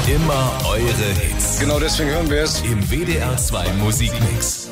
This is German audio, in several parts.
Immer eure Hits. Genau deswegen hören wir es. Im WDR 2 Musikmix.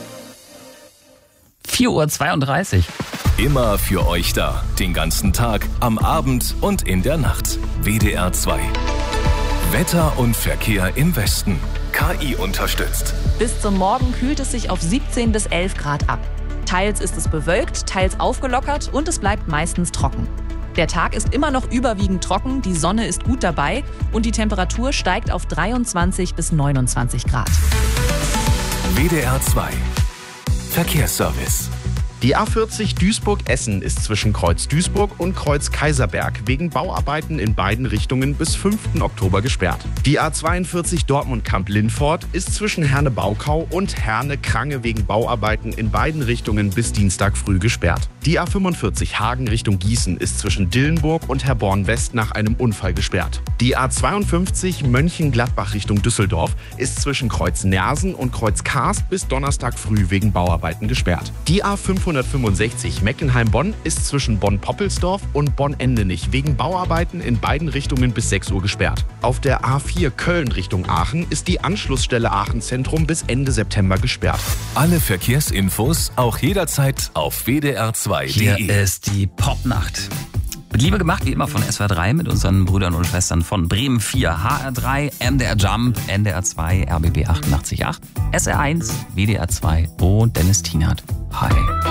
4:32 Uhr. Immer für euch da. Den ganzen Tag, am Abend und in der Nacht. WDR 2. Wetter und Verkehr im Westen. KI unterstützt. Bis zum Morgen kühlt es sich auf 17 bis 11 Grad ab. Teils ist es bewölkt, teils aufgelockert und es bleibt meistens trocken. Der Tag ist immer noch überwiegend trocken, die Sonne ist gut dabei und die Temperatur steigt auf 23 bis 29 Grad. WDR 2. Verkehrsservice. Die A40 Duisburg-Essen ist zwischen Kreuz Duisburg und Kreuz Kaiserberg wegen Bauarbeiten in beiden Richtungen bis 5. Oktober gesperrt. Die A42 Dortmund-Kamp-Lindfort ist zwischen Herne-Baukau und Herne-Krange wegen Bauarbeiten in beiden Richtungen bis Dienstag früh gesperrt. Die A45 Hagen Richtung Gießen ist zwischen Dillenburg und Herborn-West nach einem Unfall gesperrt. Die A52 Mönchengladbach Richtung Düsseldorf ist zwischen Kreuz Nersen und Kreuz Karst bis Donnerstag früh wegen Bauarbeiten gesperrt. Die A565 Meckenheim-Bonn ist zwischen Bonn-Poppelsdorf und Bonn-Endenich wegen Bauarbeiten in beiden Richtungen bis 6 Uhr gesperrt. Auf der A4 Köln Richtung Aachen ist die Anschlussstelle Aachen Zentrum bis Ende September gesperrt. Alle Verkehrsinfos auch jederzeit auf WDR2.de. Hier ist die Popnacht. Mit Liebe gemacht, wie immer von SWR 3 mit unseren Brüdern und Schwestern von Bremen 4, HR 3, MDR Jump, NDR 2, RBB 88.8, SR 1, WDR 2 und Dennis Tienert. Hi.